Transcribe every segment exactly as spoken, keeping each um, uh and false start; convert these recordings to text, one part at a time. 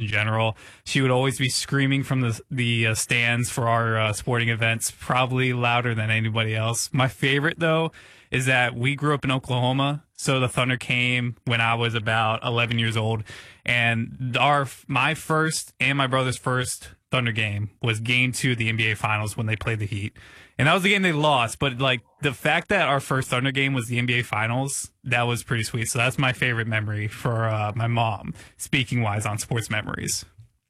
in general. She would always be screaming from the the uh, stands for our uh, sporting events, probably louder than anybody else. My favorite, though, is that we grew up in Oklahoma, so the Thunder came when I was about eleven years old, and our my first and my brother's first Thunder game was game two of the N B A Finals when they played the Heat. And that was the game they lost, but like the fact that our first Thunder game was the N B A Finals, that was pretty sweet. So that's my favorite memory for uh, my mom, speaking wise on sports memories.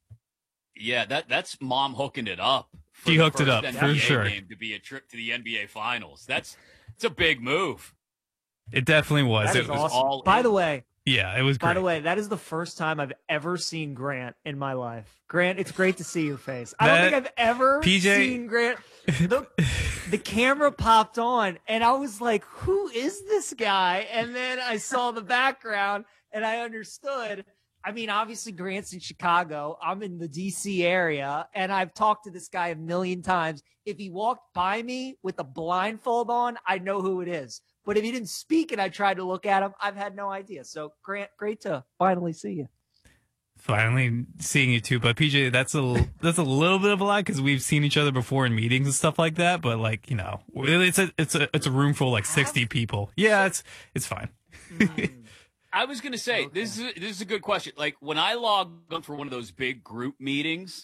Yeah, that that's mom hooking it up. She hooked it up, N B A for sure. Game to be a trip to the N B A Finals. That's it's a big move. It definitely was. That It is was awesome. all By in. the way, yeah, it was great. By the way, that is the first time I've ever seen Grant in my life. Grant, it's great to see your face. I That- don't think I've ever P J seen Grant. The, the camera popped on, and I was like, who is this guy? And then I saw the background, and I understood. I mean, obviously, Grant's in Chicago. I'm in the D C area, and I've talked to this guy a million times. If he walked by me with a blindfold on, I know who it is. But if he didn't speak and I tried to look at him, I've had no idea. So, Grant, great to finally see you. Finally seeing you too, but P J, that's a that's a little bit of a lie because we've seen each other before in meetings and stuff like that. But like you know, it's a it's a it's a room full of like sixty people. Yeah, it's it's fine. Mm. I was gonna say Okay. this is this is a good question. Like when I log on for one of those big group meetings,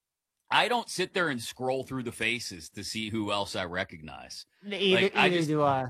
I don't sit there and scroll through the faces to see who else I recognize. Either, Like, I either just- do I.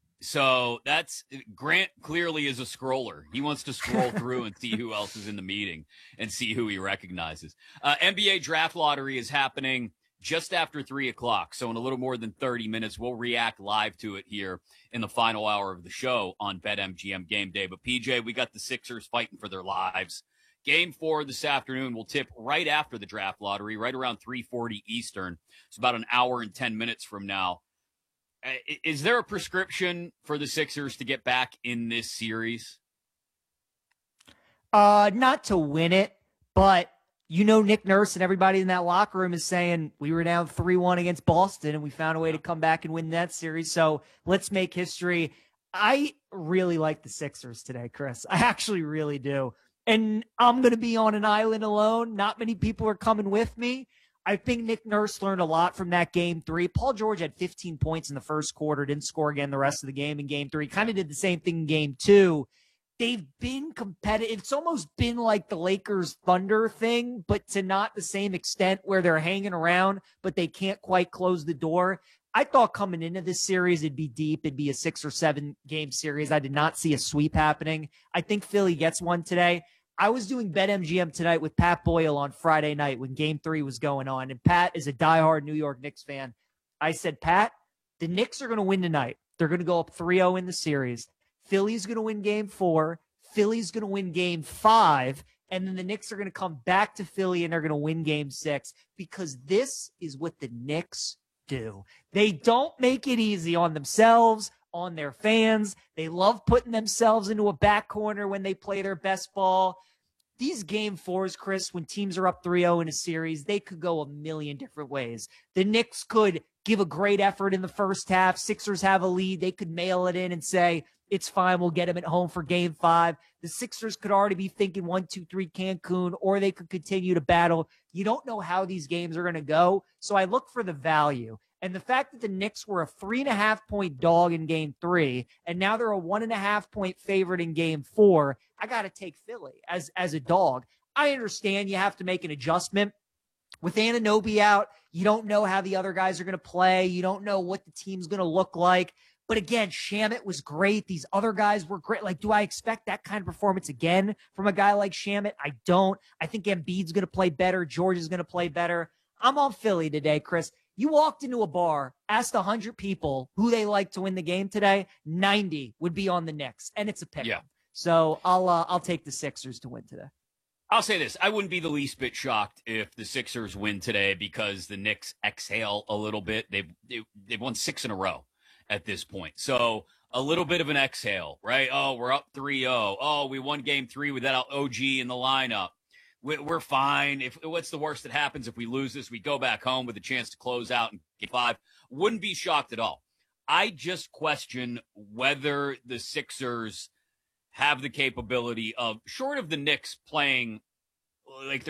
So that's Grant clearly is a scroller. He wants to scroll through and see who else is in the meeting and see who he recognizes. Uh, N B A draft lottery is happening just after three o'clock. So in a little more than thirty minutes, we'll react live to it here in the final hour of the show on BetMGM Game Day. But P J, we got the Sixers fighting for their lives. Game four this afternoon will tip right after the draft lottery, right around three forty Eastern. It's about an hour and ten minutes from now. Uh, Is there a prescription for the Sixers to get back in this series? Uh, not to win it, but you know, Nick Nurse and everybody in that locker room is saying we were down three one against Boston and we found a way to come back and win that series. So let's make history. I really like the Sixers today, Chris. I actually really do. And I'm going to be on an island alone. Not many people are coming with me. I think Nick Nurse learned a lot from that game three. Paul George had fifteen points in the first quarter, didn't score again the rest of the game in game three. Kind of did the same thing in game two. They've been competitive. It's almost been like the Lakers Thunder thing, but to not the same extent where they're hanging around, but they can't quite close the door. I thought coming into this series, it'd be deep. It'd be a six or seven game series. I did not see a sweep happening. I think Philly gets one today. I was doing BetMGM tonight with Pat Boyle on Friday night when game three was going on. And Pat is a diehard New York Knicks fan. I said, Pat, the Knicks are going to win tonight. They're going to go up three oh in the series. Philly's going to win game four. Philly's going to win game five. And then the Knicks are going to come back to Philly and they're going to win game six because this is what the Knicks do. They don't make it easy on themselves, on their fans. They love putting themselves into a back corner when they play their best ball. These game fours, Chris, when teams are up three oh in a series, they could go a million different ways. The Knicks could give a great effort in the first half. Sixers have a lead. They could mail it in and say, it's fine. We'll get them at home for game five. The Sixers could already be thinking one, two, three Cancun, or they could continue to battle. You don't know how these games are going to go. So I look for the value. And the fact that the Knicks were a three and a half point dog in game three, and now they're a one and a half point favorite in game four, I got to take Philly as, as a dog. I understand you have to make an adjustment. With Anunoby out, you don't know how the other guys are going to play. You don't know what the team's going to look like. But again, Shamet was great. These other guys were great. Like, do I expect that kind of performance again from a guy like Shamet? I don't. I think Embiid's going to play better. George is going to play better. I'm on Philly today, Chris. You walked into a bar, asked one hundred people who they like to win the game today, ninety would be on the Knicks, and it's a pick. Yeah. So I'll uh, I'll take the Sixers to win today. I'll say this. I wouldn't be the least bit shocked if the Sixers win today because the Knicks exhale a little bit. They've, they- they've won six in a row at this point. So a little bit of an exhale, right? Oh, we're up three oh. Oh, we won game three without O G in the lineup. We- We're fine. If what's the worst that happens if we lose this? We go back home with a chance to close out in game five. Wouldn't be shocked at all. I just question whether the Sixers have the capability of, short of the Knicks playing like they're